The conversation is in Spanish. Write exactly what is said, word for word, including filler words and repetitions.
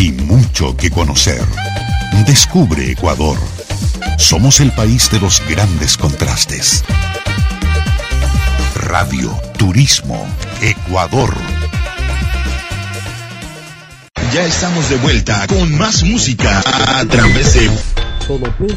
Hay mucho que conocer. Descubre Ecuador. Somos el país de los grandes contrastes. Radio Turismo Ecuador. Ya estamos de vuelta con más música a través de